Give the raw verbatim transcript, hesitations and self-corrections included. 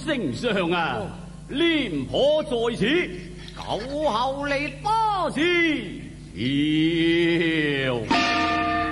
丞相啊，廉頗在此，久候你多次。